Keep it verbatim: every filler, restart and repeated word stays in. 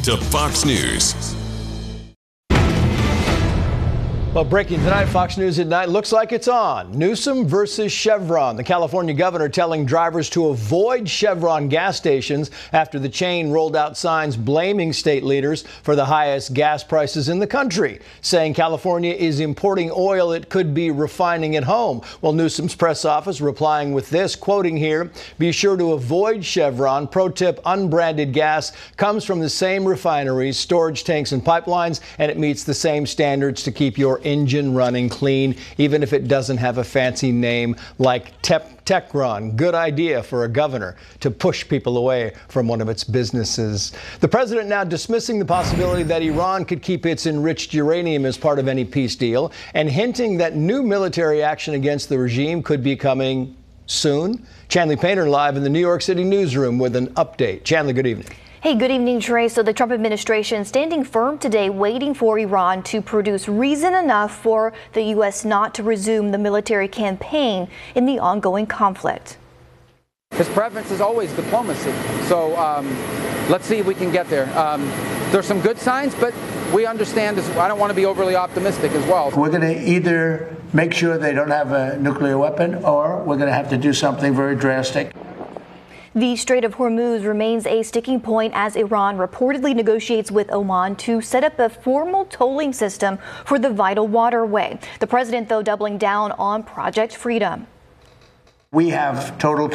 to Fox News. Well, breaking tonight, Fox News at Night looks like it's on. Newsom versus Chevron. The California governor telling drivers to avoid Chevron gas stations after the chain rolled out signs blaming state leaders for the highest gas prices in the country, saying California is importing oil it could be refining at home. Well, Newsom's press office replying with this, quoting here, "Be sure to avoid Chevron. Pro tip, unbranded gas comes from the same refineries, storage tanks and pipelines, and it meets the same standards to keep your engine running clean, even if it doesn't have a fancy name like Tep Techron." Good idea for a governor to push people away from one of its businesses. The president now dismissing the possibility that Iran could keep its enriched uranium as part of any peace deal, and hinting that new military action against the regime could be coming soon. Chanley Painter live in the New York City newsroom with an update. Chanley, good evening. Hey, good evening, Trey. So the Trump administration standing firm today, waiting for Iran to produce reason enough for the U S not to resume the military campaign in the ongoing conflict. His preference is always diplomacy. So um, let's see if we can get there. Um, there's some good signs, but we understand this. I don't want to be overly optimistic as well. We're going to either make sure they don't have a nuclear weapon, or we're going to have to do something very drastic. The Strait of Hormuz remains a sticking point as Iran reportedly negotiates with Oman to set up a formal tolling system for the vital waterway. The president, though, doubling down on Project Freedom. We have total